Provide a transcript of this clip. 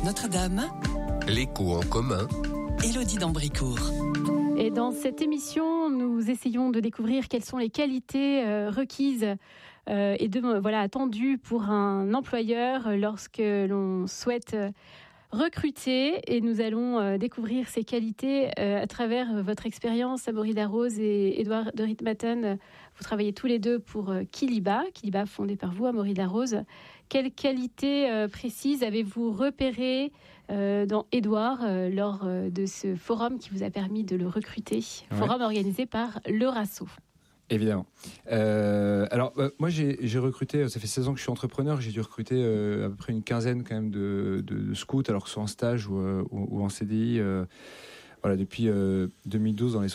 Notre-Dame, L'écho en commun, Élodie d'Ambricourt. Et dans cette émission, nous essayons de découvrir quelles sont les qualités requises et attendues pour un employeur lorsque l'on souhaite recruter. Et nous allons découvrir ces qualités à travers votre expérience, Amaury Darroze et Édouard de Ritmaten. Vous travaillez tous les deux pour Kiliba fondé par vous, Amaury Darroze. Quelles qualités précises avez-vous repérées dans Édouard lors de ce forum qui vous a permis de le recruter, forum organisé par le RASSO? Évidemment. Moi, j'ai recruté, ça fait 16 ans que je suis entrepreneur, j'ai dû recruter à peu près une quinzaine quand même de scouts, alors que ce soit en stage ou en CDI. Depuis 2012, dans les